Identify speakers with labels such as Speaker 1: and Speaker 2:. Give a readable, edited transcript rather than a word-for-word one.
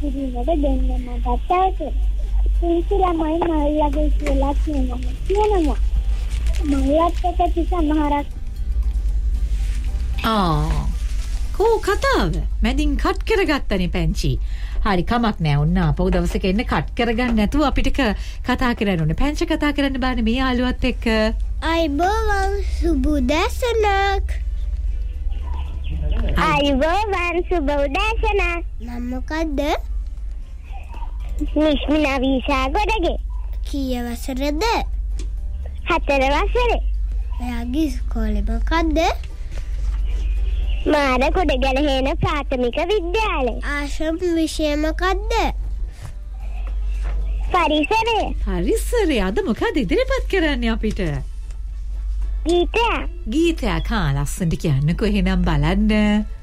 Speaker 1: කිරීමට දෙන්න මට අවශ්‍යයි. සිංසිලා මයි මල්ලගේ කියලා කියනවා. මල්ලත් එක සමහරක්
Speaker 2: කෝ කතාව මැදින් කට් කරගත්තනේ පැංචි. හරි කමක් නෑ. ඔන්න අපෝ දවසක එන්න කට් කරගන්න නැතුව අපිට කතා කරන්න ඕනේ. පැංචි කතා කරන්න බෑනේ මේ යාළුවත් එක්ක.
Speaker 1: අයිබෝවන් සුබ උදෑසනක්. අයිබෝවන් සුබ උදෑසනක්. නම මොකද්ද? නිෂ්මිනා වීසා ගොඩගේ. කීය වසරද? 4 වසරේ. ඔයාගේ ඉස්කෝලේ මොකද්ද? මාර කොඩගලහේන ප්‍රාථමික විද්‍යාලය. ආශ්‍රම විෂය මොකද්ද? පරිසරය.
Speaker 2: පරිසරය. අද මොකද ඉදිරිපත් කරන්නේ අපිට?
Speaker 1: ගීතයක්.
Speaker 2: ගීතයක්. ලස්සනට කියන්නකෝ එහෙනම් බලන්න.